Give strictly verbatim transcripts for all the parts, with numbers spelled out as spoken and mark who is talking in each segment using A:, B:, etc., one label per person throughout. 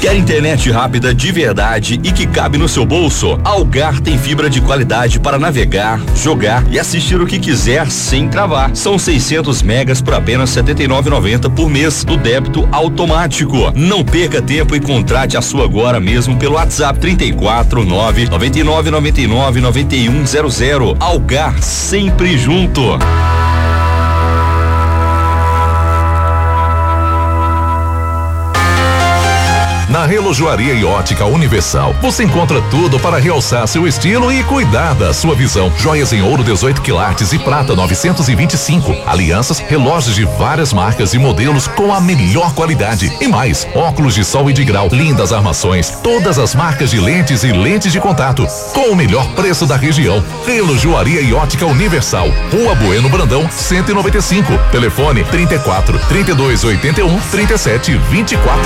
A: Quer internet rápida de verdade e que cabe no seu bolso? A Algar tem fibra de qualidade para navegar, jogar e assistir o que quiser sem travar. São seiscentos megas por apenas setenta e nove reais e noventa centavos por mês no débito automático. Não perca tempo e contrate a sua agora mesmo pelo WhatsApp trinta e quatro, nove noventa e nove, noventa e nove, noventa e um zero zero. Algar, sempre junto.
B: Na Relojoaria e Ótica Universal, você encontra tudo para realçar seu estilo e cuidar da sua visão. Joias em ouro dezoito quilates e prata novecentos e vinte e cinco. Alianças, relógios de várias marcas e modelos com a melhor qualidade. E mais, óculos de sol e de grau, lindas armações, todas as marcas de lentes e lentes de contato, com o melhor preço da região. Relojoaria e Ótica Universal, Rua Bueno Brandão, cento e noventa e cinco. Telefone trinta e quatro, trinta e dois, oitenta e um, trinta e sete, vinte e quatro.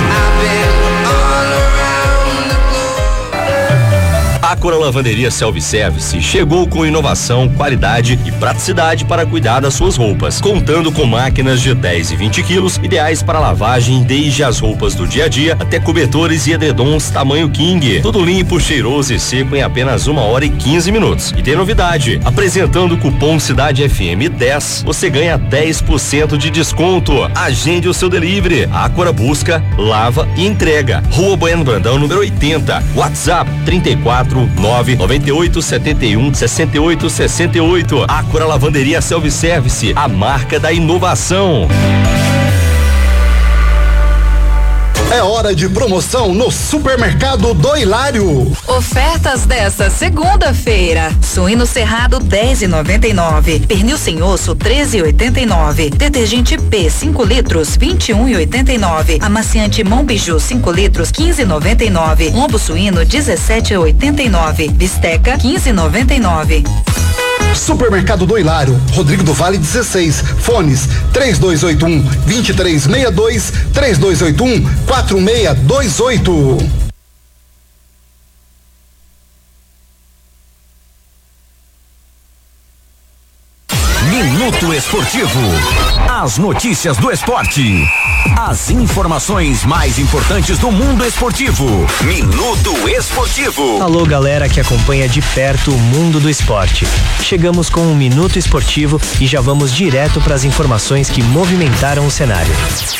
A: A Ácora Lavanderia Self-Service chegou com inovação, qualidade e praticidade para cuidar das suas roupas, contando com máquinas de dez e vinte quilos, ideais para lavagem desde as roupas do dia a dia até cobertores e edredons tamanho king. Tudo limpo, cheiroso e seco em apenas uma hora e quinze minutos. E tem novidade, apresentando o cupom Cidade F M dez, você ganha dez por cento de desconto. Agende o seu delivery. A Ácora busca, lava e entrega. Rua Bueno Brandão, número oitenta. WhatsApp trinta e quatro, nove noventa e oito, setenta e um, sessenta e oito, sessenta e oito. Ácora Lavanderia Self-Service, a marca da inovação.
C: É hora de promoção no Supermercado do Hilário.
D: Ofertas desta segunda-feira: suíno cerrado dez e noventa e nove, pernil sem osso treze e oitenta e nove, detergente P cinco litros vinte e um e oitenta e nove, amaciante Monbiju cinco litros quinze e noventa e nove, lombo suíno dezessete e oitenta e nove, bisteca quinze e noventa e nove.
C: Supermercado do Hilário, Rodrigo do Vale dezesseis, fones três dois oito um, dois três seis dois, três dois oito um, quatro seis dois oito.
E: Minuto Esportivo. As notícias do esporte. As informações mais importantes do mundo esportivo. Minuto Esportivo.
F: Alô, galera que acompanha de perto o mundo do esporte. Chegamos com um Minuto Esportivo e já vamos direto para as informações que movimentaram o cenário.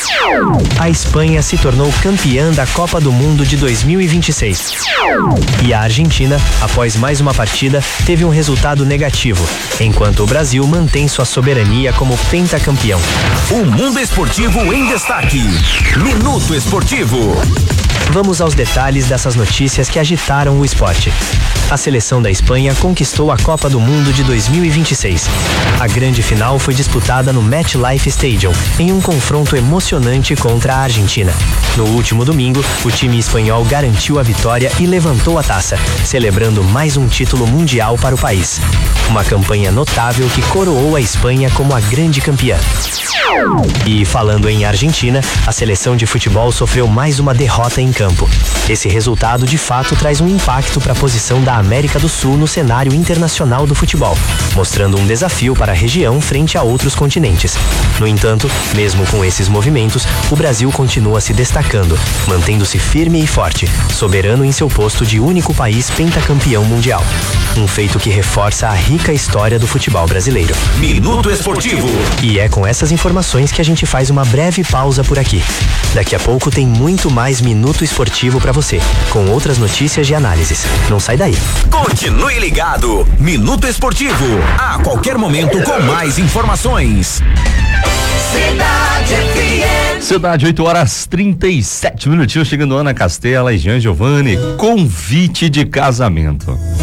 F: A Espanha se tornou campeã da Copa do Mundo de dois mil e vinte e seis. E a Argentina, após mais uma partida, teve um resultado negativo, enquanto o Brasil mantém sua soberania como pentacampeão.
E: O mundo esportivo em destaque. Minuto Esportivo.
F: Vamos aos detalhes dessas notícias que agitaram o esporte. A seleção da Espanha conquistou a Copa do Mundo de dois mil e vinte e seis. A grande final foi disputada no MetLife Stadium, em um confronto emocionante contra a Argentina. No último domingo, o time espanhol garantiu a vitória e levantou a taça, celebrando mais um título mundial para o país. Uma campanha notável que coroou a Espanha como a grande campeã. E falando em Argentina, a seleção de futebol sofreu mais uma derrota em campo. Esse resultado de fato traz um impacto para a posição da América do Sul no cenário internacional do futebol, mostrando um desafio para a região frente a outros continentes. No entanto, mesmo com esses movimentos, o Brasil continua se destacando, mantendo-se firme e forte, soberano em seu posto de único país pentacampeão mundial. Um feito que reforça a rica história do futebol brasileiro.
E: Minuto Esportivo.
F: E é com essas informações que a gente faz uma breve pausa por aqui. Daqui a pouco tem muito mais Minuto Esportivo para você, com outras notícias e análises. Não sai daí.
E: Continue ligado. Minuto Esportivo. A qualquer momento com mais informações.
A: Cidade F M. Cidade, oito horas trinta e sete minutinhos, chegando Ana Castela e Jean Giovanni. Convite de casamento.